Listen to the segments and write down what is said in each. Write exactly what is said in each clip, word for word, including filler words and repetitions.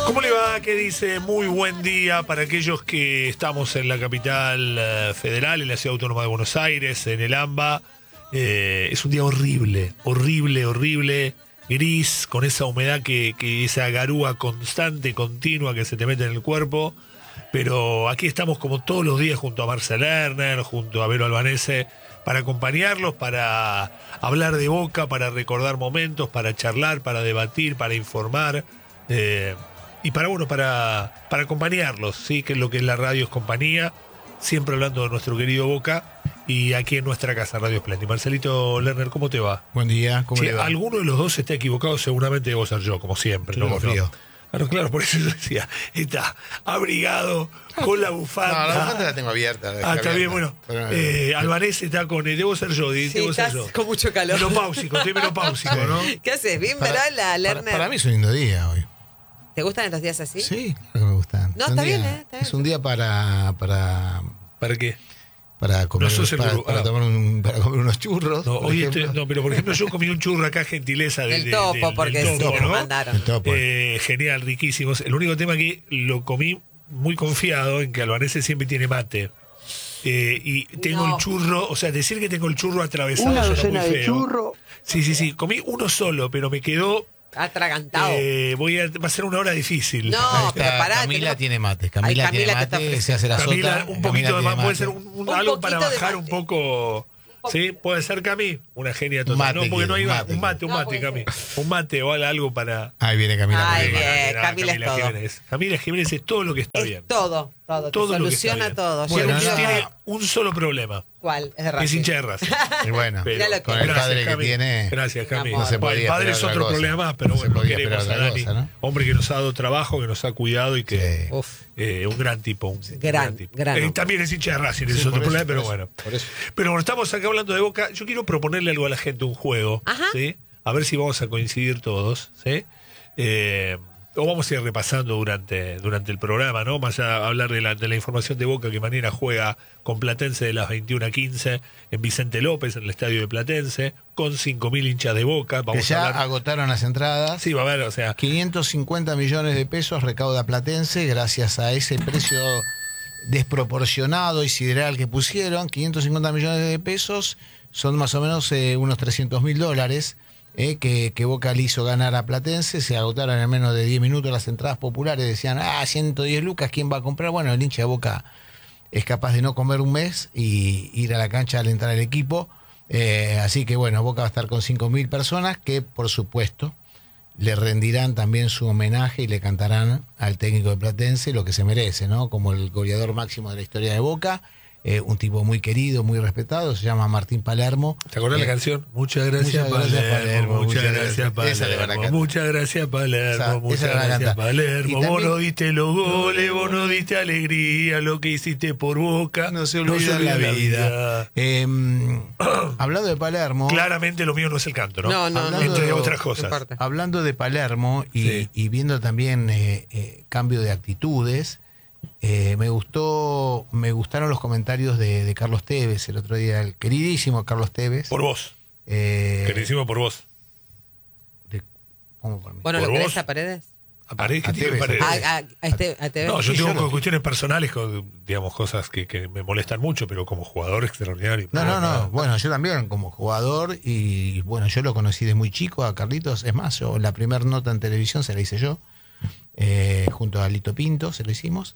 ¿Cómo le va? ¿Qué dice? Muy buen día para aquellos que estamos en la capital eh, federal, en la Ciudad Autónoma de Buenos Aires, en el AMBA. Eh, es un día horrible, horrible, horrible, gris, con esa humedad, que, que esa garúa constante, continua que se te mete en el cuerpo. Pero aquí estamos como todos los días junto a Marcel Lerner, junto a Vero Albanese, para acompañarlos, para hablar de Boca, para recordar momentos, para charlar, para debatir, para informar. Eh, y para bueno, para, para acompañarlos, sí, que es lo que es la radio, es compañía, siempre hablando de nuestro querido Boca, y aquí en nuestra casa, Radio Splendid. Marcelito Lerner, ¿cómo te va? Buen día, ¿cómo Si le va? alguno de los dos está equivocado, seguramente debo ser yo, como siempre. Tengo ¿no? frío. Claro, claro, por eso yo decía, está abrigado, con la bufanda. No, la bufanda la tengo abierta. Ah, está bien, bueno. Pero, Eh, Albanese está con, eh, debo ser yo, Sí, debo ser estás yo. con mucho calor. Menopáusico, estoy menopáusico, ¿no? ¿Qué haces? ¿Bien, para, Verola, para, Lerner? para mí es un lindo día hoy. ¿Te gustan estos días así? Sí, claro que me gustan. No, Es un está día- bien, ¿eh? Está bien. Es un día para para ¿Para qué? para comer, No sos el para, gurú. para Ah. tomar un- para comer unos churros. No, por hoy ejemplo. estoy, no, pero por ejemplo yo comí un churro acá, gentileza de, Del de- topo, del- del porque sí, topo, nos ¿no? mandaron. El topo. Eh, genial, riquísimos. El único tema que lo comí muy confiado en que Albanese siempre tiene mate. Eh, y tengo No. el churro, o sea, decir que tengo el churro atravesado Una suena docena muy de feo. churro. Sí, sí, sí. Comí uno solo, pero me quedó. Atragantado. eh, voy a, va a ser una hora difícil. No, Ahí pero está, pará, Camila tenemos- tiene mate. Ay, Camila, Camila tiene te está mate, ofreciendo. se hace la Camila, sota. un Camila poquito de tiene más, puede mate. ser un, un- Un algo para poquito de bajar un mate. poco. Sí, puede ser Cami, una genia total. Mate no, porque quiere, no hay un va- mate un mate, un quiere. mate, No Cami. puede Un mate o algo para. Ahí viene Camila. Ay, Camila. bien. para- Camila es todo. Jiménez. Camila Jiménez es todo lo que está Es bien. todo, todo. Todo Te lo que está soluciona bien. todo. Bueno, Yo no, le no, digo, tiene un solo problema. ¿cuál? Es de Es Racing. hincha de Racing. Y bueno, Pero- Mirá lo que- con el Gracias, padre que Cami. tiene. Gracias, Cami. No se podía el padre es esperar otro otra cosa. problema más, pero No se bueno, lo podía queremos a esperar otra Dani. cosa, ¿no? Hombre que nos ha dado trabajo, que nos ha cuidado y que. Sí. Uf. Eh, un gran tipo, un Gran, tipo. gran Eh, hombre. también es hincha de Racing, ese es Sí, otro por problema, eso, pero por bueno. eso, por eso. Pero bueno, estamos acá hablando de Boca. Yo quiero proponerle algo a la gente, un juego. Ajá. ¿Sí? A ver si vamos a coincidir todos. ¿Sí? Eh, o vamos a ir repasando durante, durante el programa, ¿no? Más allá de hablar de la, de la información de Boca, que mañana juega con Platense de las veintiuna a quince en Vicente López, en el estadio de Platense, con cinco mil hinchas de Boca. Que Vamos ya a hablar. agotaron las entradas. Sí, va a haber, o sea. quinientos cincuenta millones de pesos recauda Platense gracias a ese precio desproporcionado y sideral que pusieron. quinientos cincuenta millones de pesos son más o menos eh, unos trescientos mil dólares eh, que, que Boca le hizo ganar a Platense. Se agotaron en menos de diez minutos las entradas populares. Decían, ah, ciento diez lucas, ¿quién va a comprar? Bueno, el hincha de Boca es capaz de no comer un mes y ir a la cancha a alentar al equipo. Eh, así que bueno, Boca va a estar con cinco mil personas que, por supuesto, le rendirán también su homenaje y le cantarán al técnico de Platense lo que se merece, ¿no? Como el goleador máximo de la historia de Boca, eh, un tipo muy querido, muy respetado, se llama Martín Palermo. ¿Te acordás Eh, la canción? Muchas gracias, muchas gracias, Palermo, Palermo, muchas muchas gracias, gracias. Esa le van a Palermo, cantar. muchas gracias, Palermo, Esa- muchas esa le van a gracias, cantar. Palermo. Y Vos también- no diste los goles, vos no diste alegría, lo que hiciste por Boca. No se olvida la vida. Eh, hablando de Palermo, Claramente lo mío no es el canto, ¿no? No, no, no. Entre Hablando- otras No cosas. importa. hablando de Palermo y, Sí. y viendo también eh, eh, cambio de actitudes, eh, me gustó, me gustaron los comentarios de, de Carlos Tevez el otro día, el queridísimo Carlos Tevez. Por vos, eh, queridísimo por vos. de- ¿cómo por mí? Bueno, ¿Por ¿lo vos? querés a Paredes? Aparece, A ¿qué tiene Tevez, Paredes? a A, a, a este, a TV. No, yo Sí, tengo yo no- cuestiones personales, con, digamos, cosas que, que me molestan mucho, pero como jugador extraordinario. No, no, nada. no. Bueno, yo también como jugador y bueno, yo lo conocí de muy chico a Carlitos. Es más, yo la primera nota en televisión se la hice yo, eh, junto a Lito Pinto, se lo hicimos.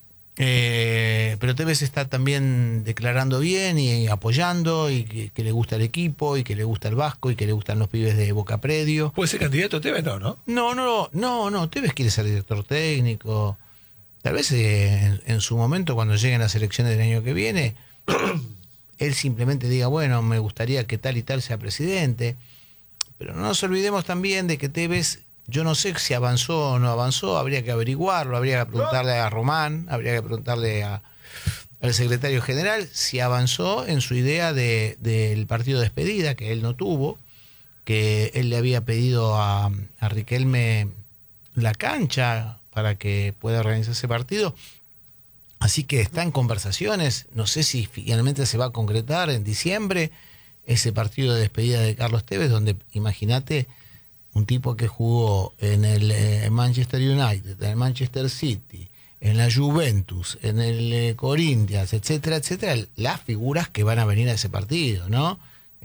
Eh, pero Tevez está también declarando bien y apoyando y que, que le gusta el equipo y que le gusta el Vasco y que le gustan los pibes de Boca Predio. ¿Puede ser candidato a T V? No, ¿no? No, no, no, no. Tevez quiere ser director técnico. Tal vez eh, en, en su momento, cuando lleguen las elecciones del año que viene, él simplemente diga, bueno, me gustaría que tal y tal sea presidente. Pero no nos olvidemos también de que Tevez, yo no sé si avanzó o no avanzó, habría que averiguarlo, habría que preguntarle a Román, habría que preguntarle a, al secretario general si avanzó en su idea de, del partido de despedida, que él no tuvo, que él le había pedido a, a Riquelme la cancha para que pueda organizar ese partido. Así que está en conversaciones, no sé si finalmente se va a concretar en diciembre ese partido de despedida de Carlos Tevez, donde imagínate un tipo que jugó en el eh, Manchester United, en el Manchester City, en la Juventus, en el eh, Corinthians, etcétera, etcétera, las figuras que van a venir a ese partido, ¿no?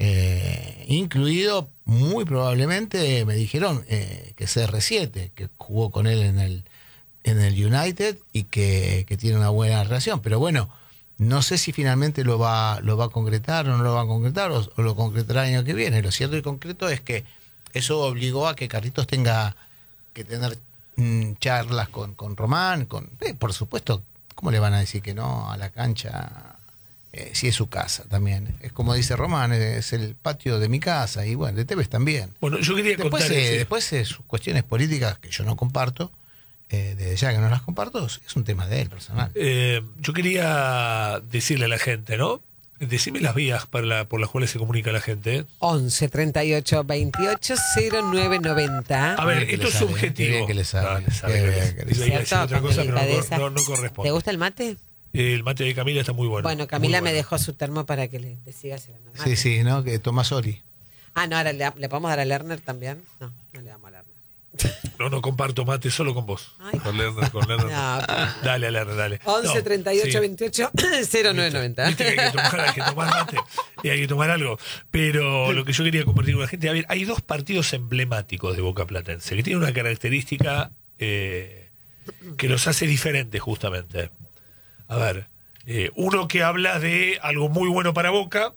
Eh, incluido, muy probablemente, me dijeron eh, que C R siete, que jugó con él en el, en el United y que, que tiene una buena relación. Pero bueno, no sé si finalmente lo va, lo va a concretar o no lo va a concretar, o, o lo concretará el año que viene. Lo cierto y concreto es que eso obligó a que Carlitos tenga que tener mm, charlas con, con Román, con eh, por supuesto, ¿cómo le van a decir que no a la cancha? Eh, si es su casa también. Es como dice Román, es el patio de mi casa, y bueno, de Tevez también. Bueno, yo quería Después, contar... eh, ese- después eh, sus cuestiones políticas que yo no comparto, eh, desde ya que no las comparto, es un tema de él personal. Eh, yo quería decirle a la gente, ¿no? Decime las vías para la- por las cuales se comunica la gente. ¿eh? once treinta y ocho veintiocho cero nueve noventa. A ver, Bien que esto le es sabe, ¿eh? subjetivo. Bien que le sabe. No, le sabe, Bien, le- bien que le le iba a decir ¿Cierto? otra Con cosa, pero no, delicadeza. no- no corresponde. ¿Te gusta el mate? El mate de Camila está muy bueno. Bueno, Camila muy me bueno. dejó su termo para que le, le siga sirviendo mate. Sí, sí, ¿no? Que Tomás Oli. Ah, no, ahora le, le podemos dar a Lerner también. No, no le damos a Lerner. No, no comparto mate solo con vos. Ay. Con Lerner, con Lerner. No, pero- Dale, a Lerner, dale. once No, treinta y ocho sí. veintiocho cero nueve noventa. Viste que hay que tomar, hay que tomar mate y hay que tomar algo. Pero lo que yo quería compartir con la gente, a ver, hay dos partidos emblemáticos de Boca Platense que tienen una característica eh, que los hace diferentes justamente. A ver, eh, uno que habla de algo muy bueno para Boca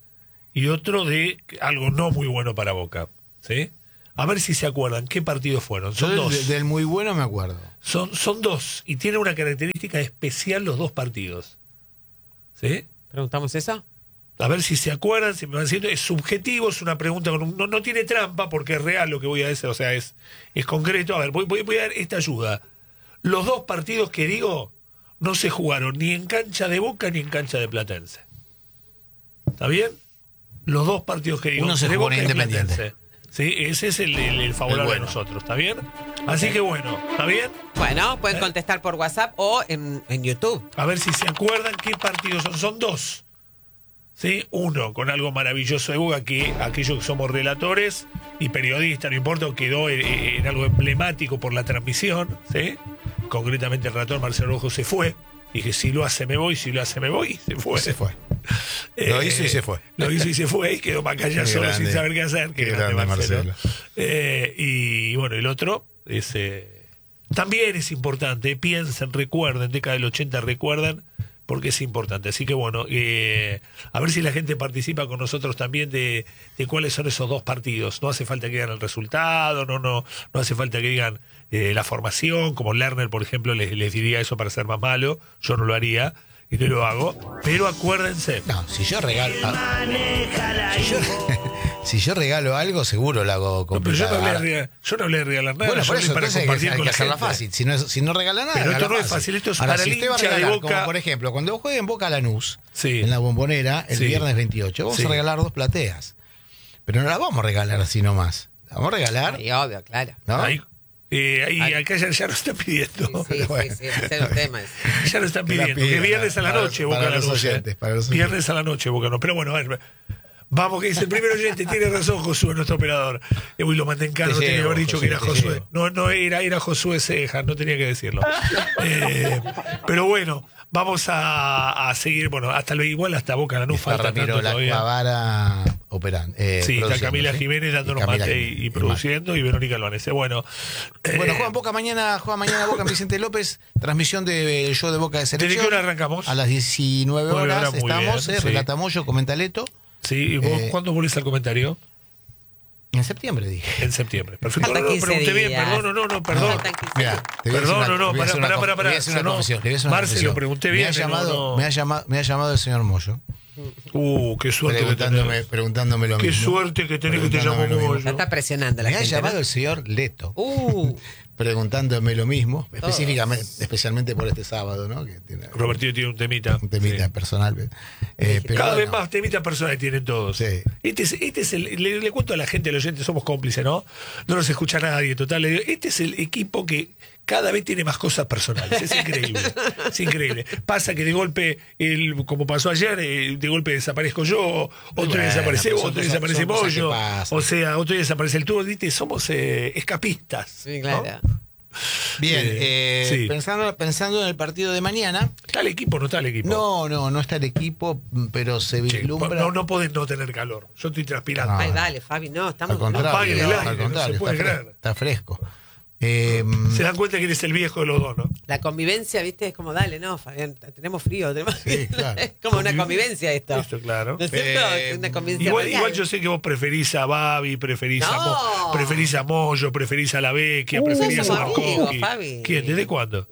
y otro de algo no muy bueno para Boca. ¿Sí? A ver si se acuerdan qué partidos fueron. Son Yo dos. del, del muy bueno me acuerdo. Son, son dos y tienen una característica especial los dos partidos. ¿Sí? ¿Preguntamos eso? A ver si se acuerdan, si me van diciendo, es subjetivo, es una pregunta, con un- no, no tiene trampa porque es real lo que voy a decir, o sea, es, es concreto. A ver, voy, voy, voy a dar esta ayuda. Los dos partidos que digo no se jugaron ni en cancha de Boca ni en cancha de Platense. ¿Está bien? Los dos partidos que digo Uno se de jugó Boca en y Independiente. Platense. Sí, ese es el, el, el favorable El bueno. de nosotros, ¿está bien? Así que bueno, ¿está bien? Bueno, pueden contestar por WhatsApp o en, en YouTube. A ver si se acuerdan qué partidos son. Son dos. ¿Sí? Uno con algo maravilloso de Boca, que aquellos que somos relatores y periodistas, no importa, quedó en, en algo emblemático por la transmisión. ¿Sí? Concretamente el relator Marcelo Rojo se fue. Dije, si lo hace me voy, si lo hace me voy. Se fue. Se fue. Lo hizo y se fue. Lo hizo y se fue y quedó Macaya Qué solo grande. sin saber qué hacer. Qué, Qué grande, grande, Marcelo. Marcelo. Eh, y bueno, el otro es, eh, también es importante. Piensen, recuerden, década del ochenta, recuerden, porque es importante. Así que bueno, eh, a ver si la gente participa con nosotros también de, de cuáles son esos dos partidos. No hace falta que digan el resultado, no, no, no hace falta que digan eh, la formación, como Lerner, por ejemplo, les, les diría eso para ser más malo. Yo no lo haría y no lo hago. Pero acuérdense. No, si yo regalo. ah, si, yo, si yo regalo algo, seguro lo hago No, pero yo no, complicado. hablé de, Ahora, rega- yo no hablé de regalar nada, bueno, yo por hablé eso para entonces hay compartir que, hay con que la hacerla gente. fácil. Si no, si no regala nada, Pero esto regala no es fácil, esto es Ahora, para si el usted va a hincha de regalar, Boca. como por ejemplo, cuando juegue en Boca Lanús, Sí. en la Bombonera, el Sí. viernes veintiocho, vamos Sí. a regalar dos plateas. Pero no las vamos a regalar así nomás. La vamos a regalar, Ay, obvio, claro. ¿no? Ahí, eh, ahí Ahí. acá ya, ya lo están pidiendo. Sí, sí, Bueno. sí, va a ser un tema. ese. Ya lo están Que la pidiendo. pidan, Que viernes a la para- noche, para Boca los Lanús. eh. oyentes, para los Viernes a la noche, Boca no. Pero bueno, a ver. Vamos, que dice el primer oyente, tiene razón Josué, nuestro operador. Eh, uy, lo mandé en cargo, Te tenía que llevo, haber dicho Josué, que era te Josué. llevo. No, no era, era Josué Cejas, no tenía que decirlo. Eh, pero bueno, vamos a, a seguir, bueno, hasta lo igual, hasta Boca Lanús Está falta Ramiro tanto todavía. Laclavara operando. eh, Sí, está produciendo, Camila ¿sí? Jiménez dándonos Y Camila mate y, Jiménez, y produciendo y Verónica Albanese. Bueno, Bueno, eh, juegan Boca mañana, juega mañana Boca en Vicente López, transmisión del show de Boca de ¿desde selección. qué hora arrancamos? A las diecinueve nueve horas horas, muy estamos, bien, eh, sí. relata Moyo, comenta Leto. Sí, ¿y vos eh, cuándo volvés al comentario? En septiembre dije. En septiembre. Perfecto. No, Faltan no, quince pregunté bien, días. perdón, no, no, no, perdón. Faltan quince Mira, días. te voy a decir Perdón, una- no, no, te voy a pará, hacer una pará, conf- pará, te voy a hacer una no. confesión, te voy a hacer una Marcelo, confesión. pregunté Me bien, ha no, llamado, no. Me ha llamado, me ha llamado el señor Moyo, Uh, qué suerte que preguntándome, tenés. preguntándome lo Qué mismo. suerte que tenés que te Preguntándome llamó lo mismo. Moyo. Ya está presionando a la Me ha gente. llamado ¿no? el señor Leto, Uh, preguntándome lo mismo, específicamente, especialmente por este sábado, ¿no? Que tiene Robertito tiene un temita. un temita Sí. personal. Eh, pero Cada vez bueno, más temitas personales tienen todos. Sí. Este es, este es el. Le, le cuento a la gente, a los oyentes, somos cómplices, ¿no? No nos escucha nadie, total. Le digo, este es el equipo que cada vez tiene más cosas personales. Es increíble. Es increíble. Pasa que de golpe, el, como pasó ayer, eh, de golpe desaparezco yo, otro Bueno, día desaparece pero vos, son otro día cosas- desaparece son cosas que Moyo. pasan. O sea, otro día desaparece el tubo. ¿Viste? Somos eh, escapistas. Sí, claro. ¿no? Bien, Eh, eh, sí. pensando, pensando en el partido de mañana. ¿Está el equipo o no está el equipo? No, no, no está el equipo, pero se Che, vislumbra. no, no podés no tener calor. Yo estoy transpirando. No. Ay, dale, Fabi, no, estamos... Al contrario, No apaguen el aire, al no contrario, se puede está, fre- creer. está fresco. Eh, Se dan cuenta que eres el viejo de los dos, ¿no? La convivencia, viste, es como, dale, no, Fabián, tenemos frío. Tenemos... Sí, claro. es como una convivencia esto. Esto, claro. ¿No es cierto? Eh, Es una convivencia Igual, real. igual yo sé que vos preferís a Babi, preferís, a, No. Mo- preferís a Moyo, preferís a la Vecchia, Uh, preferís a somos amigos, Marcoqui. Fabi. ¿Quién? ¿Desde cuándo?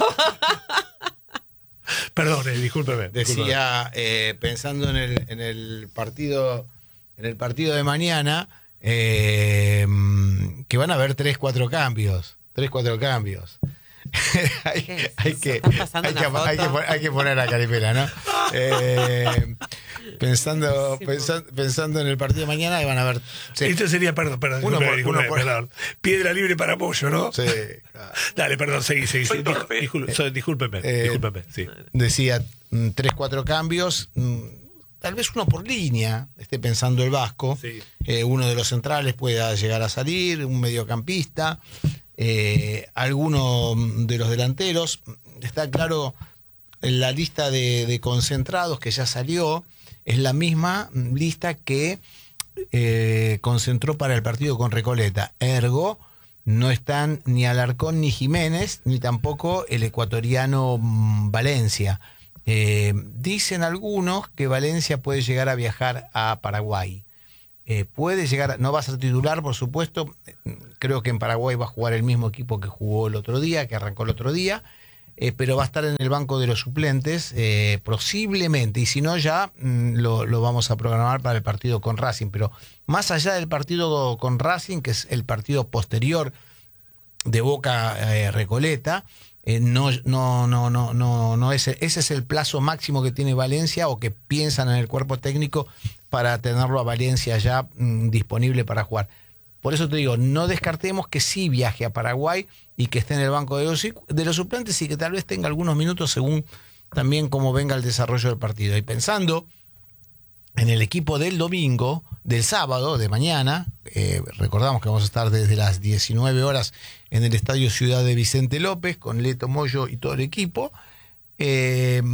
Perdón, eh, discúlpeme. discúlpeme. decía, eh, pensando en el, en el partido, en el partido de mañana, eh, que van a haber tres, cuatro cambios. Tres, cuatro cambios. hay, ¿Qué es hay eso? que, ¿Estás pasando hay, que, una hay, que, foto? pon- hay que poner a Caripela, ¿no? Eh, pensando, pensa- pensando en el partido de mañana, van a haber. Sí, Esto sería, perdón, perdón, Uno discúlpeme, por- discúlpeme, uno por- perdón. Piedra libre para Moyo, ¿no? sí, claro. Dale, perdón, seguí, seguí. Soy sí, torpe. discul- soy- discúlpeme, Eh, discúlpeme, sí. Decía mm, tres, cuatro cambios, mm, tal vez uno por línea, esté pensando el Vasco. Sí. Eh, uno de los centrales pueda llegar a salir, un mediocampista, eh, alguno de los delanteros. Está claro, la lista de, de concentrados que ya salió es la misma lista que eh, concentró para el partido con Recoleta. Ergo, no están ni Alarcón ni Jiménez, ni tampoco el ecuatoriano mm, Valencia. Eh, dicen algunos que Valencia puede llegar a viajar a Paraguay. Eh, puede llegar, no va a ser titular, por supuesto. Creo que en Paraguay va a jugar el mismo equipo que jugó el otro día, que arrancó el otro día, eh, pero va a estar en el banco de los suplentes, eh, posiblemente, y si no ya mm, lo, lo vamos a programar para el partido con Racing. Pero más allá del partido con Racing, que es el partido posterior de Boca eh, Recoleta, eh, no, no, no, no, no, no es, ese es el plazo máximo que tiene Valencia, o que piensan en el cuerpo técnico para tenerlo a Valencia ya mm, disponible para jugar. Por eso te digo, no descartemos que sí viaje a Paraguay y que esté en el banco de los, de los suplentes, y que tal vez tenga algunos minutos según también cómo venga el desarrollo del partido. Y pensando en el equipo del domingo, del sábado, de mañana, eh, recordamos que vamos a estar desde las diecinueve horas en el Estadio Ciudad de Vicente López, con Leto, Moyo y todo el equipo. Eh,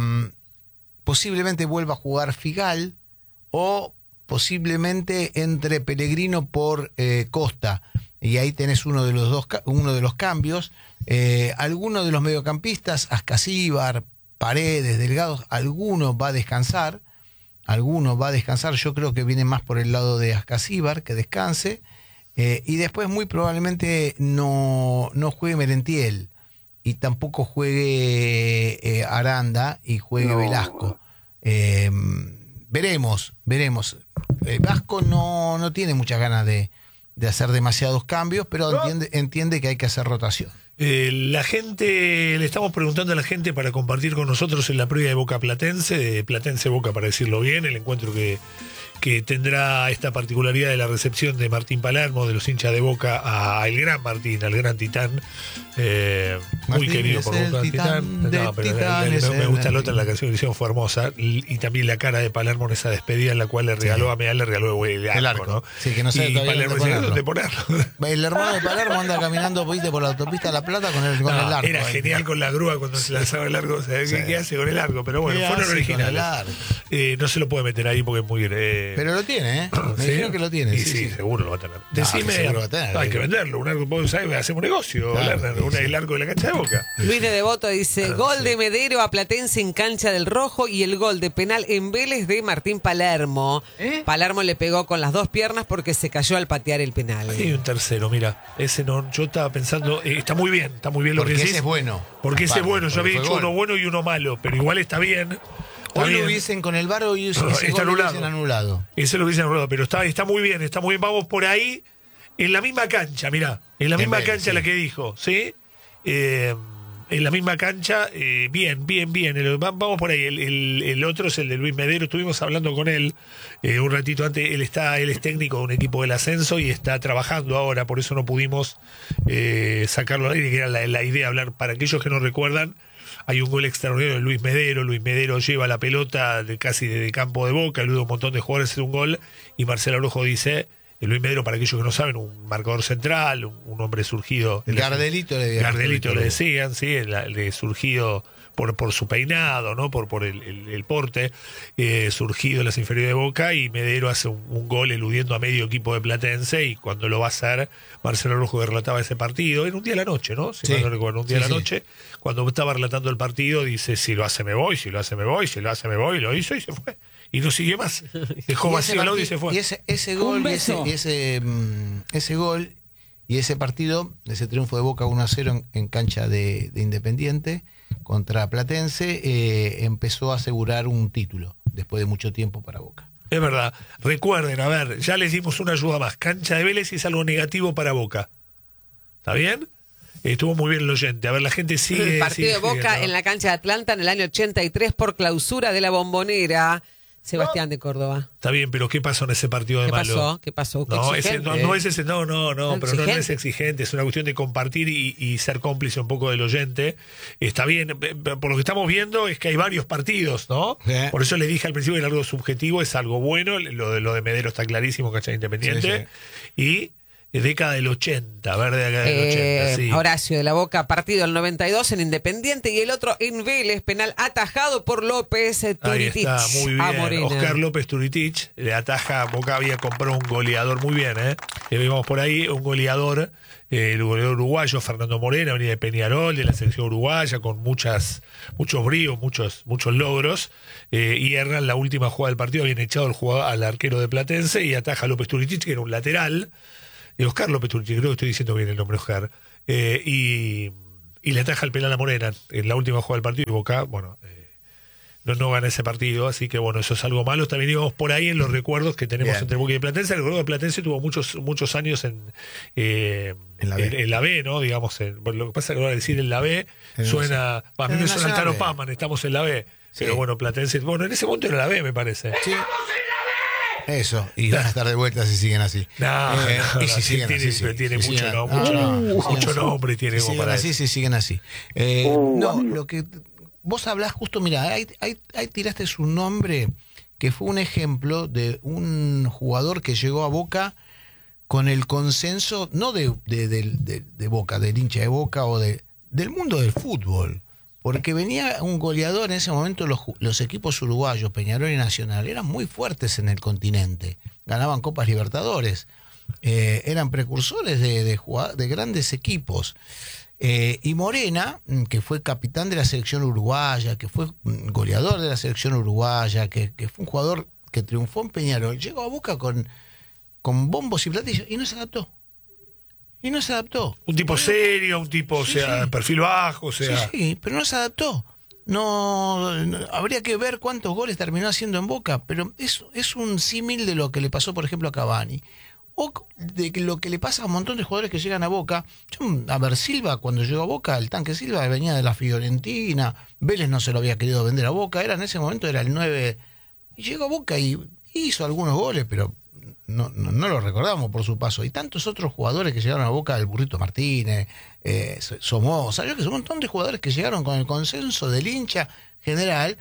posiblemente vuelva a jugar Figal, o posiblemente entre Pellegrino por eh, Costa, y ahí tenés uno de los dos uno de los cambios. Eh, alguno de los mediocampistas, Ascasíbar, Paredes, Delgados, alguno va a descansar, alguno va a descansar. Yo creo que viene más por el lado de Ascasíbar, que descanse, eh, y después muy probablemente no, no juegue Merentiel, y tampoco juegue eh, Aranda, y juegue No. Velasco. Eh, veremos, veremos. El Vasco no, no tiene muchas ganas de, de hacer demasiados cambios, pero entiende, entiende que hay que hacer rotación. Eh, la gente, le estamos preguntando a la gente para compartir con nosotros en la previa de Boca Platense, de Platense Boca para decirlo bien, el encuentro que, que tendrá esta particularidad de la recepción de Martín Palermo, de los hinchas de Boca, al gran Martín, al gran Titán, eh, muy Martín querido es por el Boca. titán de No, pero titanes, me, me el gusta la otra, Martín. la canción que hicieron fue hermosa, y, y también la cara de Palermo en esa despedida en la cual le regaló a Meal, le regaló el arco, El arco. ¿no? Sí, que no sabe y todavía Palermo dónde decía, ¿dónde ponerlo. ponerlo? El hermano de Palermo anda caminando, ¿viste?, por la autopista La Plata con el, con No, el arco. era ahí. genial con la grúa cuando se lanzaba el arco. O sea, ¿qué, Sí. qué hace con el arco? Pero bueno, ¿Qué fueron hace con originales. el arco? Eh, no se lo puede meter ahí porque es muy. Eh, Pero lo tiene, ¿eh? Me ¿sí? dijeron que lo tiene. Y sí, sí, sí. seguro lo va a tener. que Decime. seguro va a tener. hay que venderlo. Un arco, vos sabés, hacemos negocio. Claro, Lerner, sí, una- sí. el arco de la cancha de Boca. Luis de Devoto dice, Ah, gol sí. de Medero a Platense en cancha del Rojo, y el gol de penal en Vélez de Martín Palermo. ¿Eh? Palermo le pegó con las dos piernas porque se cayó al patear el penal. Hay un tercero, mira. Ese no. Yo estaba pensando. eh, está muy bien, está muy bien lo Porque que ese decís. es bueno. Porque ese es Aparte, bueno. Yo porque había fue dicho gol. uno bueno y uno malo. Pero igual está bien. Está Hoy bien. lo hubiesen con el VAR, hoy ese Está ese gol lo anulado. hubiesen anulado. Ese lo hubiesen anulado, pero está, está muy bien, está muy bien. Vamos por ahí, en la misma cancha, mirá, en la En misma Vélez, cancha sí. la que dijo, ¿sí? Eh, En la misma cancha, eh, bien, bien, bien. El- va- vamos por ahí. El, el- el otro es el de Luis Medero. Estuvimos hablando con él eh, un ratito antes. Él está, él es técnico de un equipo del ascenso y está trabajando ahora. Por eso no pudimos eh, sacarlo al aire, que era la, la idea hablar. Para aquellos que no recuerdan, hay un gol extraordinario de Luis Medero. Luis Medero lleva la pelota de casi de campo de Boca, elude un montón de jugadores, hace un gol. Y Marcelo Araujo dice. Luis Medero, para aquellos que no saben, un marcador central, un, un hombre surgido. Gardelito le decían. Gardelito le decían, sí, el, el surgido por, por su peinado, ¿no? Por, por el, el, el porte, eh, surgido en las inferiores de Boca, y Medero hace un, un gol eludiendo a medio equipo de Platense, y cuando lo va a hacer, Marcelo Rojo que relataba ese partido, era un día a la noche, ¿no? Si Sí. mal no recuerdo, un día Sí, a la sí. noche, cuando estaba relatando el partido, dice, si lo hace me voy, si lo hace me voy, si lo hace me voy, y lo hizo y se fue. Y no siguió más. Dejó Y ese vacío el audio y parti- se fue. Y ese, ese gol, Un y ese, beso. y ese, mm, ese gol y ese partido, ese triunfo de Boca uno a cero en, en cancha de, de Independiente contra Platense, eh, empezó a asegurar un título después de mucho tiempo para Boca. Es verdad. Recuerden, a ver, ya les dimos una ayuda más. Cancha de Vélez es algo negativo para Boca. ¿Está bien? Estuvo muy bien el oyente. A ver, la gente sigue. El partido sigue de Boca escribiendo. en la cancha de Atlanta en el año ochenta y tres por clausura de la Bombonera. Sebastián de Córdoba. Está bien, pero ¿qué pasó en ese partido de ¿Qué malo? pasó? ¿Qué pasó? ¿Qué No, ese, exigente? no, no es ese, no, no, no, ¿No pero no, no es exigente? exigente, es una cuestión de compartir y, y ser cómplice un poco del oyente. Está bien, eh, por lo que estamos viendo es que hay varios partidos, ¿no? Sí. Por eso le dije al principio que el algo subjetivo es algo bueno, lo de lo de Medero está clarísimo, ¿cachai? Independiente. Y eh, década del ochenta, a ver, década del Eh, ochenta, sí. Horacio de la Boca, partido el noventa y dos en Independiente y el otro en Vélez, penal atajado por López eh, Ahí Turitich está, muy a bien. Morena. Oscar López Turitich le ataja. Boca había comprado un goleador muy bien, ¿eh? Le vimos por ahí un goleador, eh, el goleador uruguayo Fernando Morena, venía de Peñarol, de la selección uruguaya, con muchas muchos bríos, muchos muchos logros. Eh, y erran la última jugada del partido, habían echado al, jugador, al arquero de Platense y ataja a López Turitich, que era un lateral. Y Oscar López Turitich, creo que estoy diciendo bien el nombre, Oscar. Eh, y, y le ataja el penal a Morena en la última jugada del partido. Y Boca, bueno. Eh, No, no gana ese partido, así que bueno, eso es algo malo. También íbamos por ahí en los recuerdos que tenemos Bien. entre Boca y Platense. El recuerdo de Platense tuvo muchos muchos años en, eh, En la B. en, en la B, ¿no? Digamos, en- bueno, lo que pasa es que ahora decir en la B En el suena. A mí en me el suena el Nacional Tano B. Paman, estamos en la B. Sí. Pero bueno, Platense. Bueno, en ese momento era la B, me parece. Sí. Eso, y van a estar de vuelta si siguen así. No, Eh, no, y no, si siguen tiene- así, sí. tiene Si mucho, siguen- no, ah, mucho, no, no, si siguen mucho así. nombre tiene Si como siguen para así, eso. si siguen así. Eh, no, lo que vos hablás justo, mira, ahí, ahí, ahí tiraste su nombre, que fue un ejemplo de un jugador que llegó a Boca con el consenso, no de, de, de, de- de Boca, del hincha de Boca o de, del mundo del fútbol. Porque venía un goleador en ese momento, los, ju- los equipos uruguayos, Peñarol y Nacional, eran muy fuertes en el continente. Ganaban Copas Libertadores. Eh, eran precursores de, de, jugad- de grandes equipos. Eh, y Morena, mm, que fue capitán de la selección uruguaya, que fue mm, goleador de la selección uruguaya, que, que fue un jugador que triunfó en Peñarol, llegó a Boca con, con bombos y platillos y no se adaptó. Y no se adaptó. Un tipo serio, un tipo, Sí, o sea, sí. perfil bajo, o sea. Sí, sí, pero no se adaptó. No, no- habría que ver cuántos goles terminó haciendo en Boca, pero es, es un símil de lo que le pasó, por ejemplo, a Cavani. O de que lo que le pasa a un montón de jugadores que llegan a Boca. Yo, a ver, Silva, cuando llegó a Boca, el tanque Silva venía de la Fiorentina, Vélez no se lo había querido vender a Boca, era en ese momento era el nueve, y llegó a Boca y hizo algunos goles, pero no, no, no lo recordamos por su paso. Y tantos otros jugadores que llegaron a Boca, el Burrito Martínez, eh, Somoza, yo que sé, un montón de jugadores que llegaron con el consenso del hincha general.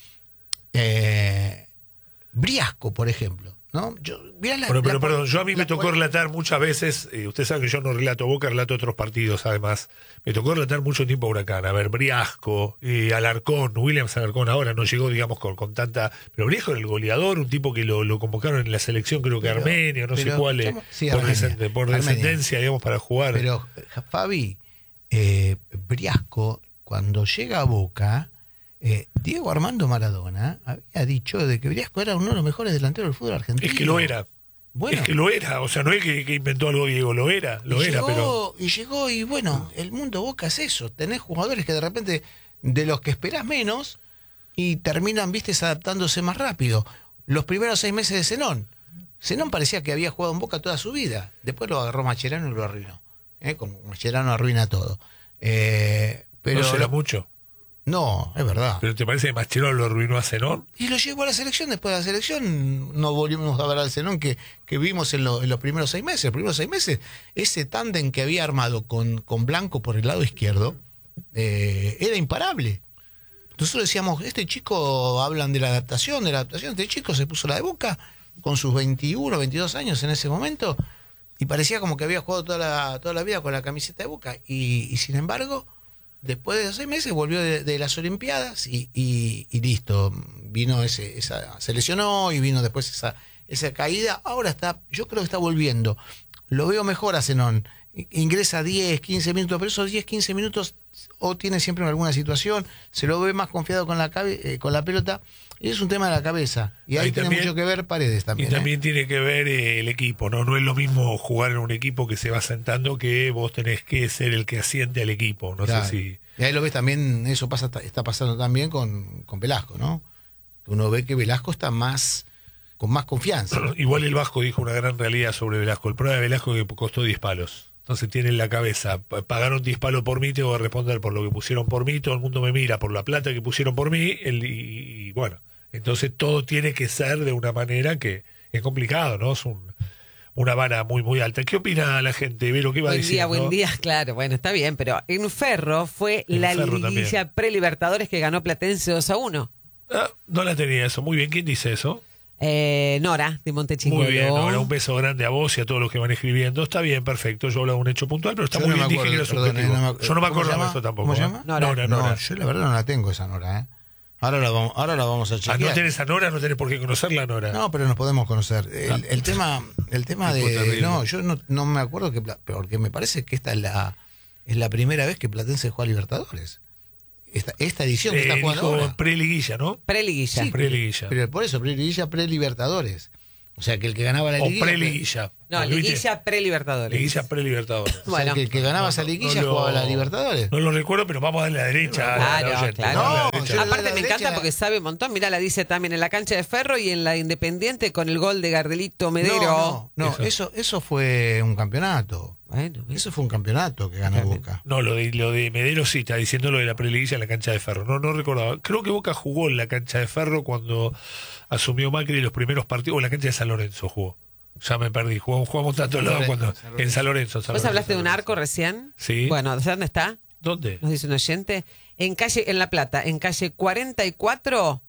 Eh, Briasco, por ejemplo, ¿no? Yo, mirá la- Bueno, pero la- perdón, yo a mí la- me tocó relatar muchas veces, eh, usted sabe que yo no relato Boca, relato otros partidos además, me tocó relatar mucho tiempo a Huracán, a ver, Briasco, y Alarcón, Williams Alarcón ahora no llegó, digamos, con, con tanta, pero Briasco era el goleador, un tipo que lo, lo convocaron en la selección, creo que Pero- Armenio, no sé pero- cuál, eh, ¿cómo? Sí, por, Armenia, descend- por Armenia. descendencia, digamos, para jugar. Pero, eh, Fabi, eh, Briasco, cuando llega a Boca, eh, Diego Armando Maradona había dicho de que Briasco era uno de los mejores delanteros del fútbol argentino. es que lo era. Bueno, Es que lo era, o sea, no es que, que inventó algo Diego, lo era, lo y era, llegó, pero... Y llegó, y bueno, el mundo Boca es eso. Tenés jugadores que de repente, de los que esperás menos, y terminan, viste, adaptándose más rápido. Los primeros seis meses de Zenón. Zenón parecía que había jugado en Boca toda su vida. Después lo agarró Macherano y lo arruinó. ¿eh? Como Macherano arruina todo. Eh, Pero ¿No será lo- mucho? no, es verdad. ¿Pero te parece que Mascherano lo arruinó a Zenón? Y lo llevó a la selección. Después de la selección no volvimos a ver al Zenón que, que vimos en, lo- en los primeros seis meses. Los primeros seis meses, ese tándem que había armado con, con Blanco por el lado izquierdo eh, era imparable. Nosotros decíamos, este chico, hablan de la adaptación, de la adaptación. Este chico se puso la de Boca con sus veintiuno, veintidós años en ese momento y parecía como que había jugado toda la, toda la vida con la camiseta de Boca. Y, y sin embargo, después de seis meses volvió de, de las Olimpiadas y, y- y listo. Vino ese, esa, se lesionó y vino después esa, esa caída. Ahora está, yo creo que está volviendo. Lo veo mejor a Zenón. I- Ingresa diez, quince minutos, pero esos diez, quince minutos o tiene siempre alguna situación, se lo ve más confiado con la, cabe- eh, con la pelota. Y es un tema de la cabeza. Y ahí, Ahí tiene también- mucho que ver Paredes también. Y ¿eh? también tiene que ver eh, el equipo, ¿no? No es lo mismo jugar en un equipo que se va sentando que vos tenés que ser el que asiente al equipo. No Claro. sé si... Y ahí lo ves también, eso pasa, está pasando también con, con Velasco, ¿no? Uno ve que Velasco está más, con más confianza. Igual el Vasco dijo una gran realidad sobre Velasco. El problema de Velasco es que costó diez palos. Entonces tiene en la cabeza, pa- pagaron diez palos por mí, tengo que responder por lo que pusieron por mí, todo el mundo me mira por la plata que pusieron por mí, el- y, y bueno, entonces todo tiene que ser de una manera que es complicado, ¿no? Es un, una vara muy, muy alta. ¿Qué opina la gente, Vero? ¿Qué va Buen día, diciendo? buen día, claro, bueno, está bien, pero en Ferro fue En la Ferro liguilla pre-Libertadores que ganó Platense dos a uno. Ah, no la tenía eso. Muy bien, ¿quién dice eso? Eh, Nora, de Montechingolo. Muy bien, ahora un beso grande a vos y a todos los que van escribiendo. Está bien, perfecto. Yo hablo de un hecho puntual, pero está Yo muy no bien, me dije que era acuerdo, perdón, subjetivo. eh, no me- Yo no me ¿cómo acuerdo se de llama? esto tampoco. ¿Cómo se ¿eh? llama? Nora. Nora, Nora. No, yo la verdad no la tengo esa Nora, ¿eh? Ahora la vamos, ahora la vamos a Ah, chequear. no tenés a Nora, no tenés por qué conocerla, Nora. No, pero nos podemos conocer. El, el tema, el tema Tipo de. terrible. No, yo no, no me acuerdo que. Pla- Porque me parece que esta es la, es la primera vez que Platense juega a Libertadores. Esta, esta edición que Eh, está jugando dijo ahora. pre-liguilla, ¿no? Pre-liguilla. Sí, Pre-liguilla. Pero por eso, pre-liguilla, pre-Libertadores. O sea, que el que ganaba la O liguilla. pre-liguilla. No, ¿Viste? liguilla pre-Libertadores. Liguilla pre-libertadores. O sea, Bueno. que el que ganaba esa liguilla No lo- jugaba a la Libertadores. No lo recuerdo, pero vamos a darle a la derecha. a la- a la Claro, oyente, claro. vamos a darle a la No, derecha. yo le doy Aparte la me derecha encanta la- porque sabe un montón. Mirá, la dice también en la cancha de Ferro y en la Independiente con el gol de Gardelito Medero. No, no, no, Eso. eso, eso fue un campeonato. Bueno, ¿ves? Eso fue un campeonato que ganó Boca. No, lo de, lo de Medero sí, está diciendo lo de la pre-liguilla en la cancha de Ferro. No, no recordaba. Creo que Boca jugó en la cancha de Ferro cuando asumió Macri los primeros partidos. O en la cancha de San Lorenzo jugó. Ya me perdí. Jugamos, jugamos tanto San lado Lorenzo, cuando. San Lorenzo. En San Lorenzo. San ¿Vos Lorenzo, hablaste de San un Lorenzo. arco recién? Sí. Bueno, ¿sabes dónde está? ¿Dónde? Nos dice un oyente. En calle, en La Plata, en calle cuarenta y cuatro,